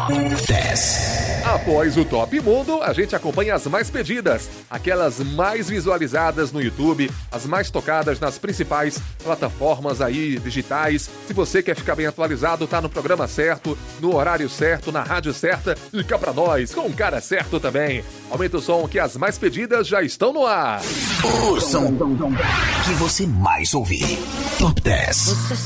10. Após o Top Mundo, a gente acompanha as mais pedidas, aquelas mais visualizadas no YouTube, as mais tocadas nas principais plataformas aí digitais. Se você quer ficar bem atualizado, tá no programa certo, no horário certo, na rádio certa, e cá pra nós, com o cara certo também. Aumenta o som que as mais pedidas já estão no ar. O som que você mais ouvir. Top 10. Você